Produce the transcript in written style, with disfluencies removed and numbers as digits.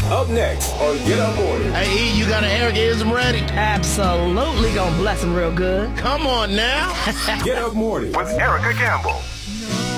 Up next on Get Up Morning. Hey, E, you got an aneurysm ready? Absolutely gonna bless him real good. Come on now. Get Up Morning with Erica Campbell.